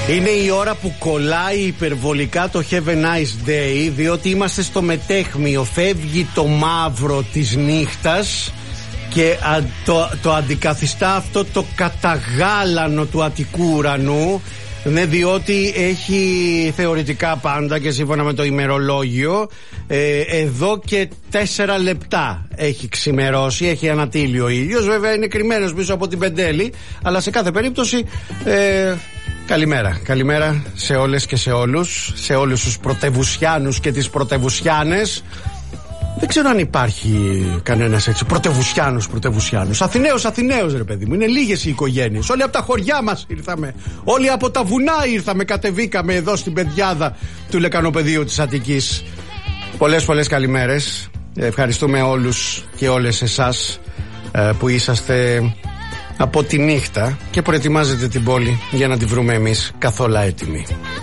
Είναι η ώρα που κολλάει υπερβολικά το Have a nice day, διότι είμαστε στο μετέχμιο. Φεύγει το μαύρο της νύχτας και το αντικαθιστά αυτό το καταγάλανο του Αττικού ουρανού. Ναι, διότι έχει θεωρητικά πάντα και σύμφωνα με το ημερολόγιο εδώ και 4 λεπτά έχει ξημερώσει, έχει ανατείλει ο ήλιος. Βέβαια είναι κρυμμένος πίσω από την Πεντέλη, αλλά σε κάθε περίπτωση καλημέρα. Καλημέρα σε όλες και σε όλους, σε όλους τους πρωτευουσιάνους και τις πρωτευουσιάνες. Δεν ξέρω αν υπάρχει κανένας έτσι πρωτευουσιάνους. Αθηναίος ρε παιδί μου. Είναι λίγες οι οικογένειες. Όλοι από τα χωριά μας ήρθαμε. Όλοι από τα βουνά ήρθαμε. Κατεβήκαμε εδώ στην πεδιάδα του Λεκανοπεδίου της Αττικής. Πολλές καλημέρες. Ευχαριστούμε όλους και όλες εσάς που είσαστε από τη νύχτα και προετοιμάζετε την πόλη για να τη βρούμε εμείς καθόλου έτοιμη.